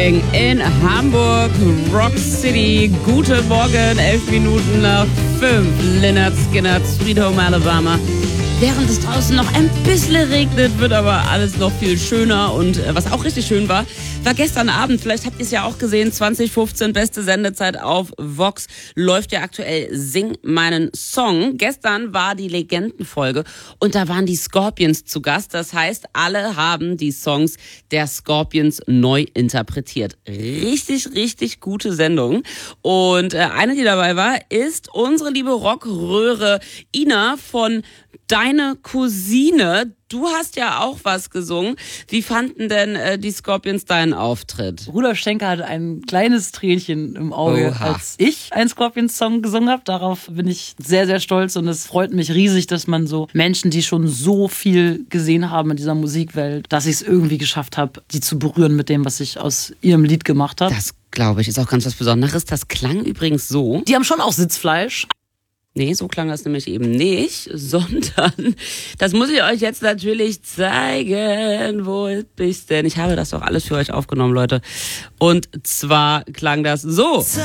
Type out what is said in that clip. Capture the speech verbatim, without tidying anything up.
Feeling in Hamburg, Rock City. Guten Morgen, elf Minuten nach fünf. Lynyrd Skynyrd, Sweet Home Alabama. Während es draußen noch ein bisschen regnet, wird aber alles noch viel schöner. Und äh, was auch richtig schön war, war gestern Abend, vielleicht habt ihr es ja auch gesehen, zwanzig fünfzehn, beste Sendezeit auf Vox, läuft ja aktuell Sing meinen Song. Gestern war die Legendenfolge und da waren die Scorpions zu Gast. Das heißt, alle haben die Songs der Scorpions neu interpretiert. Richtig, richtig gute Sendung. Und äh, eine, die dabei war, ist unsere liebe Rockröhre Ina von Deine Cousine. Du hast ja auch was gesungen. Wie fanden denn äh, die Scorpions deinen Auftritt? Rudolf Schenker hatte ein kleines Tränchen im Auge, Oha. als ich einen Scorpions-Song gesungen habe. Darauf bin ich sehr, sehr stolz und es freut mich riesig, dass man so Menschen, die schon so viel gesehen haben in dieser Musikwelt, dass ich es irgendwie geschafft habe, die zu berühren mit dem, was ich aus ihrem Lied gemacht habe. Das, glaube ich, ist auch ganz was Besonderes. Das klang übrigens so. Die haben schon auch Sitzfleisch. Nee, so klang das nämlich eben nicht, sondern das muss ich euch jetzt natürlich zeigen. Wo bist denn? Ich habe das doch alles für euch aufgenommen, Leute. Und zwar klang das so. Zeig